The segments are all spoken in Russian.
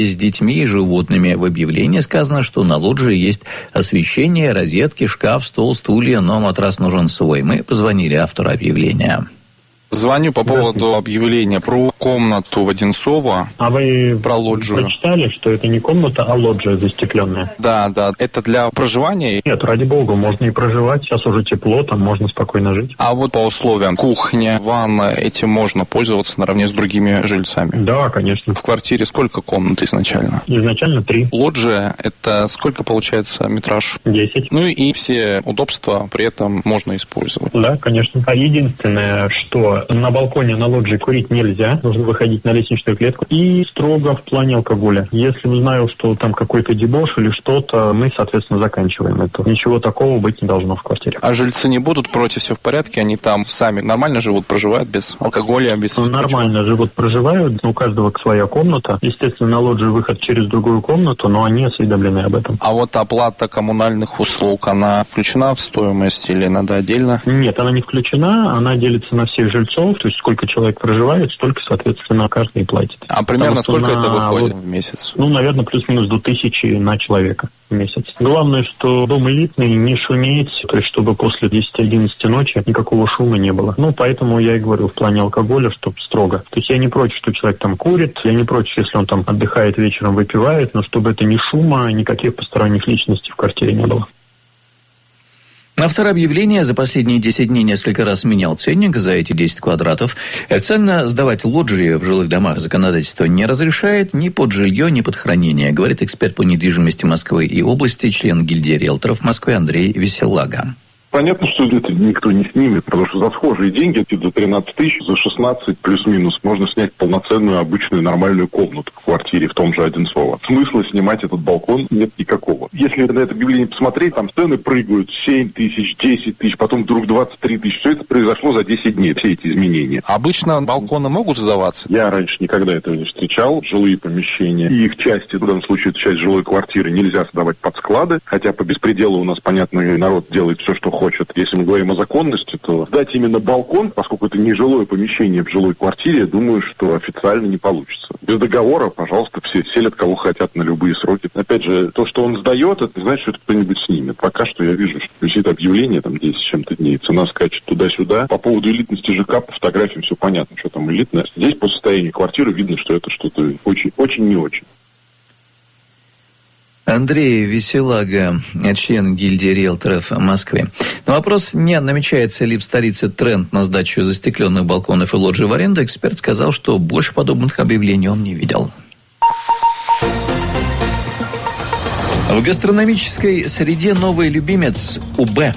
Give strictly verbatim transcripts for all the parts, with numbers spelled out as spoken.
с детьми и животными. В объявлении сказано, что на лоджии есть освещение, розетки, шкаф, стол, стулья, но матрас нужен свой. Мы позвонили автору объявления. Звоню по поводу объявления про комнату в Одинцово. А вы про лоджию прочитали, что это не комната, а лоджия застекленная? Да, да. Это для проживания? Нет, ради бога, можно и проживать. Сейчас уже тепло, там можно спокойно жить. А вот по условиям кухня, ванна, этим можно пользоваться наравне с другими жильцами? Да, конечно. В квартире сколько комнат изначально? Изначально три. Лоджия, это сколько получается метраж? Десять. Ну и все удобства при этом можно использовать? Да, конечно. А единственное, что на балконе, на лоджии курить нельзя. Нужно выходить на лестничную клетку. И строго в плане алкоголя. Если узнаю, что там какой-то дебош или что-то, мы, соответственно, заканчиваем это. Ничего такого быть не должно в квартире. А жильцы не будут против, все в порядке? Они там сами нормально живут, проживают без алкоголя, без... Ну, нормально живут, проживают. У каждого своя комната. Естественно, на лоджии выход через другую комнату, но они осведомлены об этом. А вот оплата коммунальных услуг, она включена в стоимость или надо отдельно? Нет, она не включена. Она делится на всех жильцов. То есть сколько человек проживает, столько, соответственно, каждый платит. А примерно сколько на... это выходит в месяц? Ну, наверное, плюс-минус до тысячи на человека в месяц. Главное, что дом элитный, не шуметь, то есть чтобы после десяти-одиннадцати ночи никакого шума не было. Ну, поэтому я и говорю в плане алкоголя, чтобы строго. То есть я не против, что человек там курит, я не против, если он там отдыхает вечером, выпивает, но чтобы это ни шума, никаких посторонних личностей в квартире не было. Автор объявления за последние десять дней несколько раз менял ценник за эти десять квадратов. Официально сдавать лоджии в жилых домах законодательство не разрешает ни под жилье, ни под хранение, говорит эксперт по недвижимости Москвы и области, член гильдии риэлторов Москвы Андрей Веселага. Понятно, что это никто не снимет, потому что за схожие деньги, за тринадцать тысяч, за шестнадцать плюс-минус, можно снять полноценную, обычную, нормальную комнату в квартире в том же Одинцово. Смысла снимать этот балкон нет никакого. Если на это объявление посмотреть, там цены прыгают семь тысяч, десять тысяч, потом вдруг двадцать три тысячи. Все это произошло за десять дней, все эти изменения. Обычно балконы могут сдаваться? Я раньше никогда этого не встречал. Жилые помещения и их части, в данном случае часть жилой квартиры, нельзя сдавать под склады, хотя по беспределу у нас, понятно, народ делает все, что хочет. Хочет. Если мы говорим о законности, то сдать именно балкон, поскольку это не жилое помещение в жилой квартире, я думаю, что официально не получится. Без договора, пожалуйста, все селят, кого хотят, на любые сроки. Опять же, то, что он сдает, это не значит, что это кто-нибудь снимет. Пока что я вижу, что висит объявление, там десять с чем-то дней, цена скачет туда-сюда. По поводу элитности ЖК, по фотографиям все понятно, что там элитное. Здесь по состоянию квартиры видно, что это что-то очень, очень не очень. Андрей Веселага, член гильдии риэлторов Москвы. На вопрос, не намечается ли в столице тренд на сдачу застекленных балконов и лоджий в аренду, эксперт сказал, что больше подобных объявлений он не видел. В гастрономической среде новый любимец УБ.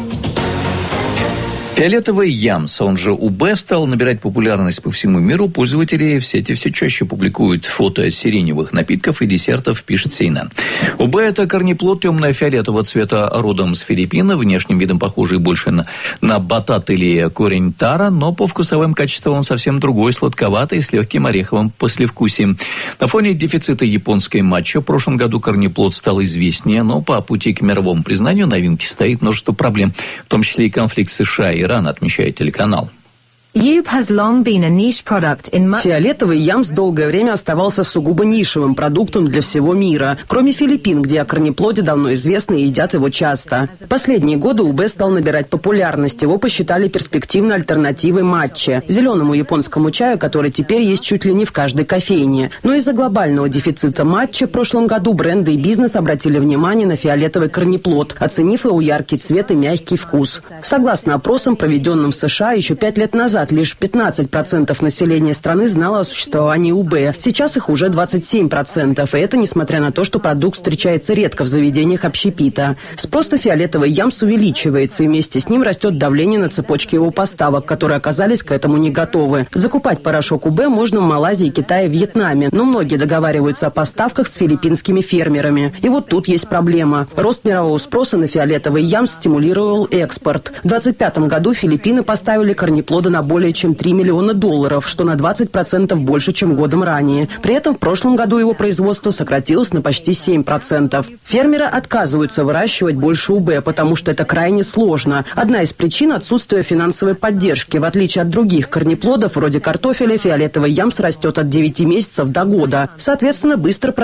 Фиолетовый ямс, он же УБ, стал набирать популярность по всему миру. Пользователи в сети все чаще публикуют фото сиреневых напитков и десертов, пишет си эн эн. УБ – это корнеплод темно-фиолетового цвета, родом с Филиппин, внешним видом похожий больше на, на батат или корень тара, но по вкусовым качествам он совсем другой, сладковатый, с легким ореховым послевкусием. На фоне дефицита японской матча в прошлом году корнеплод стал известнее, но по пути к мировому признанию новинки стоит множество проблем, в том числе и конфликт США и Иран, отмечает телеканал. Фиолетовый ямс долгое время оставался сугубо нишевым продуктом для всего мира, кроме Филиппин, где о корнеплоде давно известно и едят его часто. Последние годы УБ стал набирать популярность, его посчитали перспективной альтернативой матче, зеленому японскому чаю, который теперь есть чуть ли не в каждой кофейне. Но из-за глобального дефицита матча в прошлом году бренды и бизнес обратили внимание на фиолетовый корнеплод, оценив его яркий цвет и мягкий вкус. Согласно опросам, проведенным в США еще пять лет назад, лишь пятнадцать процентов населения страны знало о существовании УБ. Сейчас их уже двадцать семь процентов. И это несмотря на то, что продукт встречается редко в заведениях общепита. Спрос на фиолетовый ямс увеличивается, и вместе с ним растет давление на цепочки его поставок, которые оказались к этому не готовы. Закупать порошок УБ можно в Малайзии, Китае, Вьетнаме, но многие договариваются о поставках с филиппинскими фермерами. И вот тут есть проблема. Рост мирового спроса на фиолетовый ямс стимулировал экспорт. В двадцать пятом году Филиппины поставили корнеплода на более более чем три миллиона долларов, что на двадцать процентов больше, чем годом ранее. При этом в прошлом году его производство сократилось на почти семь процентов. Фермеры отказываются выращивать больше УБ, потому что это крайне сложно. Одна из причин – отсутствие финансовой поддержки. В отличие от других корнеплодов, вроде картофеля, фиолетовый ямс растет от девяти месяцев до года. Соответственно, быстро